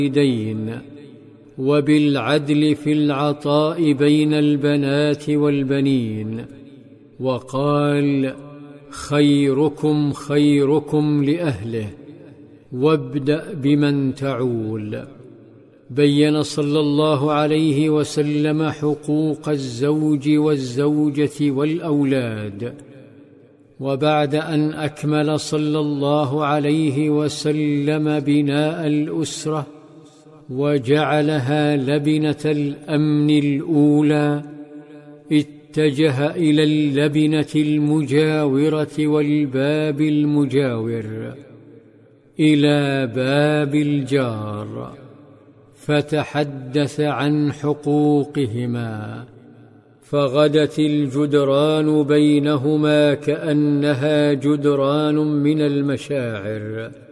الوالدين، وبالعدل في العطاء بين البنات والبنين، وقال: خيركم خيركم لأهله، وابدأ بمن تعول. بين صلى الله عليه وسلم حقوق الزوج والزوجة والأولاد، وبعد أن أكمل صلى الله عليه وسلم بناء الأسرة وجعلها لبنة الأمن الأولى، اتجه إلى اللبنة المجاورة والباب المجاور، إلى باب الجار، فتحدث عن حقوقهما، فغدت الجدران بينهما كأنها جدران من المشاعر.